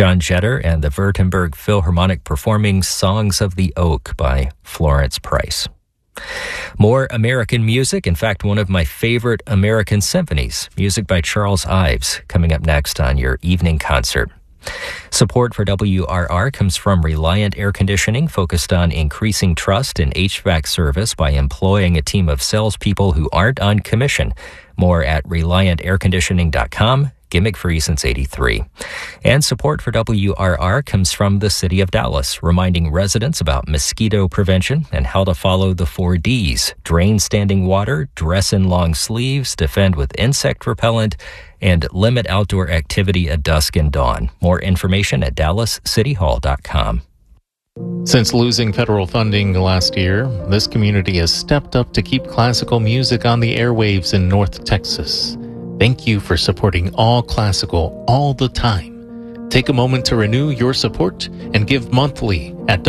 John Jetter and the Württemberg Philharmonic performing Songs of the Oak by Florence Price. More American music, in fact, one of my favorite American symphonies, music by Charles Ives, coming up next on your evening concert. Support for WRR comes from Reliant Air Conditioning, focused on increasing trust in HVAC service by employing a team of salespeople who aren't on commission. More at ReliantAirConditioning.com. Gimmick-free since '83. And support for WRR comes from the City of Dallas, reminding residents about mosquito prevention and how to follow the 4 Ds: drain standing water, dress in long sleeves, defend with insect repellent, and limit outdoor activity at dusk and dawn. More information at DallasCityHall.com. Since losing federal funding last year, this community has stepped up to keep classical music on the airwaves in North Texas. Thank you for supporting all classical all the time. Take a moment to renew your support and give monthly at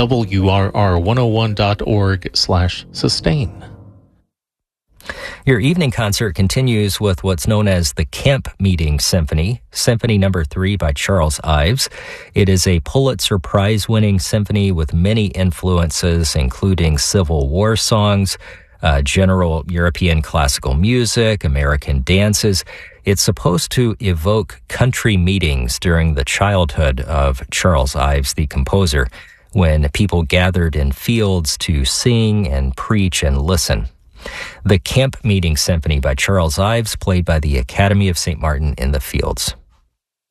WRR101.org/sustain. Your evening concert continues with what's known as the Camp Meeting Symphony, Symphony No. 3 by Charles Ives. It is a Pulitzer Prize-winning symphony with many influences, including Civil War songs, general European classical music, American dances. It's supposed to evoke country meetings during the childhood of Charles Ives, the composer, when people gathered in fields to sing and preach and listen. The Camp Meeting Symphony by Charles Ives, played by the Academy of St. Martin in the Fields.